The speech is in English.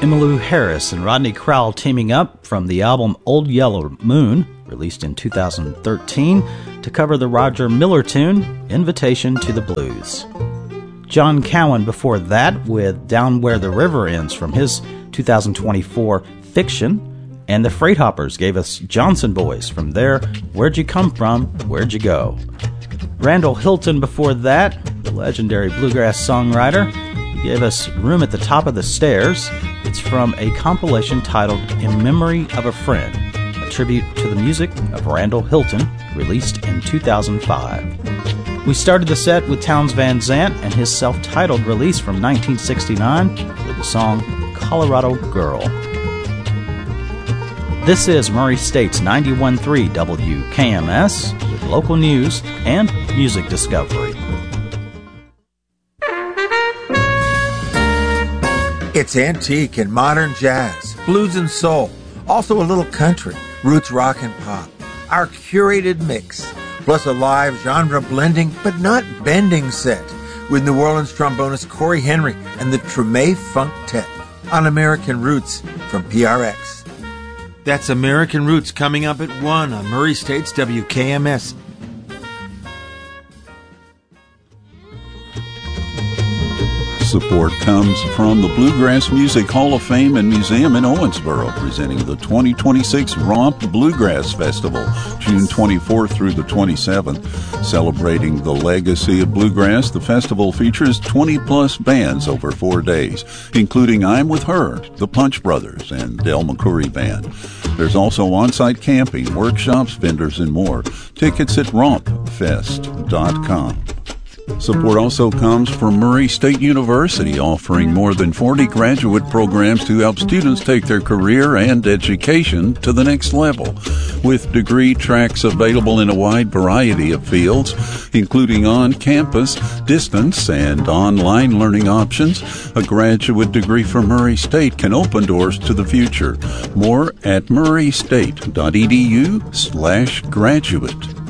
Emmylou Harris and Rodney Crowell teaming up from the album Old Yellow Moon, released in 2013, to cover the Roger Miller tune, Invitation to the Blues. John Cowan before that with Down Where the River Ends from his 2024 Fiction, and the Freight Hoppers gave us Johnson Boys from their Where'd You Come From, Where'd You Go. Randall Hilton before that, the legendary bluegrass songwriter, gave us Room at the Top of the Stairs. It's from a compilation titled In Memory of a Friend, a tribute to the music of Randall Hilton, released in 2005. We started the set with Townes Van Zandt and his self-titled release from 1969 with the song Colorado Girl. This is Murray State's 91.3 WKMS with local news and music discovery. It's antique and modern jazz, blues and soul, also a little country, roots rock and pop. Our curated mix, plus a live genre blending but not bending set with New Orleans trombonist Corey Henry and the Treme Funktet on American Roots from PRX. That's American Roots coming up at 1 on Murray State's WKMS. Support comes from the Bluegrass Music Hall of Fame and Museum in Owensboro, presenting the 2026 Romp Bluegrass Festival, June 24th through the 27th. Celebrating the legacy of bluegrass, the festival features 20-plus bands over 4 days, including I'm With Her, the Punch Brothers, and Del McCoury Band. There's also on-site camping, workshops, vendors, and more. Tickets at rompfest.com. Support also comes from Murray State University, offering more than 40 graduate programs to help students take their career and education to the next level. With degree tracks available in a wide variety of fields, including on-campus, distance, and online learning options, a graduate degree from Murray State can open doors to the future. More at murraystate.edu/graduate.